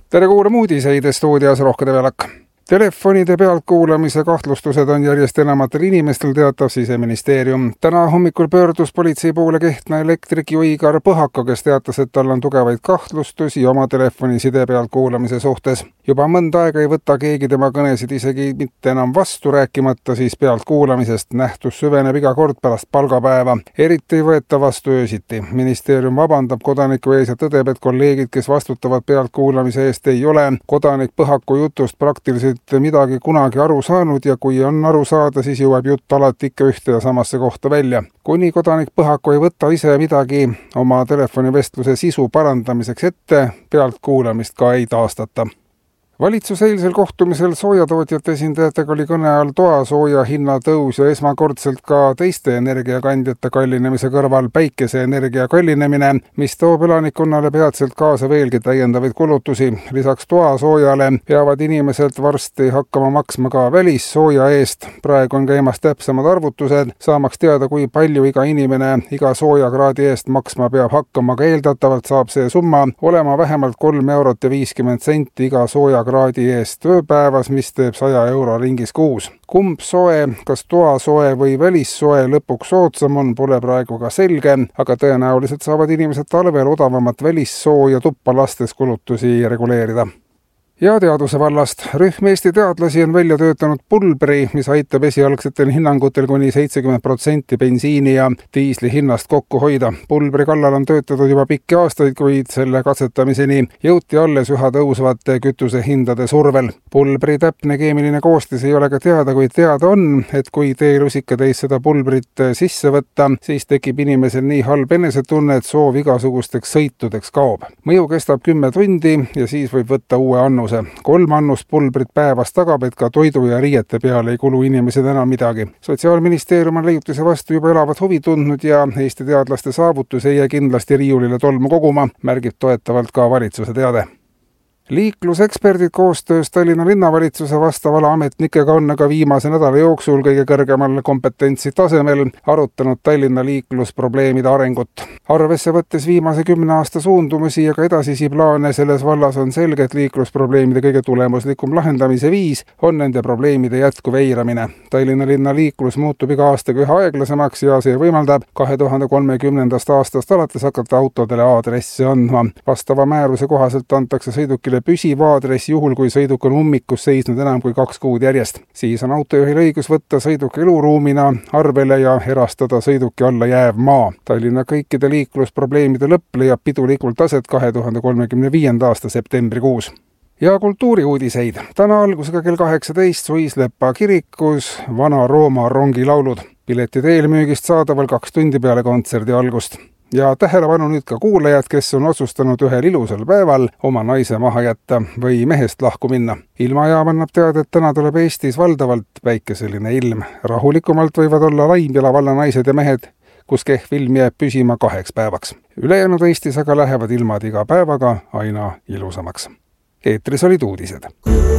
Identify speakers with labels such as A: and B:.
A: Tere kuulama uudiseid stuudios Rohke Develak. Telefonide pealtkuulamise kahtlustused on järjest enamatel inimestel, teatab Siseministeerium. Täna hommikul pöördus politsei poole Kehtna elektrik Igor Põhako, kes teatas, et tal on tugevaid kahtlustusi oma telefoni side pealtkuulamise suhtes. Juba mõnda aega ei võta keegi tema kõnesid isegi mitte enam vastu, rääkimata siis pealtkuulamisest. Nähtus süveneb iga kord pärast palgapäeva. Eriti ei võeta vastu öösiti. Ministeerium vabandab kodaniku ees ja tõdeb, et kolleegid, kes vastutavad pealtkuulamise eest, ei ole kodanik Põhako jutust praktiliselt midagi kunagi aru saanud ja kui on aru saada, siis jõuab jutt alati ikka ühte ja samasse kohta välja. Kuni kodanik Põhako ei võta ise midagi oma telefonivestluse sisu parandamiseks ette, pealtkuulamist ka ei taastata. Valitsuse eilsel kohtumisel soojatootjate esindajatega oli kõne all toasooja hinna tõus ja esmakordselt ka teiste energiakandjate kallinemise kõrval päikeseenergia kallinemine, mis toob elanikkonnale peatselt kaasa veelgi täiendavaid kulutusi. Lisaks toasoojale peavad inimeselt varsti hakkama maksma ka välissooja eest. Praegu on käimas täpsemad arvutused, saamaks teada, kui palju iga inimene iga soojakraadi eest maksma peab hakkama, aga eeldatavalt saab see summa olema vähemalt 3,50 € iga soojakraadi eest ööpäevas, mis teeb 100 € ringis kuus. Kumb soe, kas toasoe või välissoe lõpuks soodsam on, pole praegu ka selge, aga tõenäoliselt saavad inimesed talvel odavamat välissooja tuppa lastes kulutusi reguleerida. Ja teaduse vallast. Rühm Eesti teadlasi on välja töötanud pulbri, mis aitab esialgsetel hinnangutel kuni 70% bensiini ja diisli hinnast kokku hoida. Pulbri kallal on töötatud juba pikki aastaid, kuid selle katsetamiseni jõuti alles üha tõusvate kütusehindade survel. Pulbri täpne keemiline koostis ei ole ka teada, kuid teada on, et kui teelusikatäis seda pulbrit sisse võtta, siis tekib inimesel nii halb enesetunne, et soov igasugusteks sõitudeks kaob. Mõju kestab 10 tundi ja siis võib võtta uue annuse. 3 annust pulbrit päevas tagab, et ka toidu ja riiete peale ei kulu inimesed enam midagi. Sotsiaalministeerium on leiutise vastu juba elavat huvi tundnud ja Eesti teadlaste saavutus ei jää kindlasti riiulile tolmu koguma, märgib toetavalt ka valitsuse teade. Liikluseksperdid koostöös Tallinna linnavalitsuse vastavale ametnikega on aga viimase nädala jooksul kõige kõrgemal kompetentsi tasemel arutanud Tallinna liiklusprobleemide arengut. Arvesse võttes viimase 10 aasta suundumusi ja ka edasisi plaane selles vallas on selge, et liiklusprobleemide kõige tulemuslikum lahendamise viis on nende probleemide jätkuv eiramine. Tallinna linna liiklus muutub iga aastaga üha aeglasemaks ja see võimaldab 2030. aastast alates hakata autodele aadresse andma. Vastava määruse kohaselt antakse sõidukile püsiv aadress juhul, kui sõiduk on ummikus seisnud enam kui 2 kuud järjest. Siis on autojuhil õigus võtta sõiduk eluruumina arvele ja erastada sõiduki alla jääv maa. Tallinna kõikide liiklusprobleemide lõpp leiab pidulikult aset 2035. aasta septembrikuus. Ja kultuuriuudiseid. Täna algusega kell 18 Suisleppa kirikus Vana-Rooma rongilaulud. Piletid eelmüügist saadaval 2 tundi peale kontserdi algust. Ja tähelepanu nüüd ka kuulajad, kes on otsustanud ühel ilusal päeval oma naise maha jätta või mehest lahku minna. Ilmajaam annab teada, et täna tuleb Eestis valdavalt päikeseline ilm. Rahulikumalt võivad olla Laimpjala valla naised ja mehed, kus kehv ilm jääb püsima 2 päevaks. Ülejäänud Eestis aga lähevad ilmad iga päevaga aina ilusamaks. Eetris olid uudised.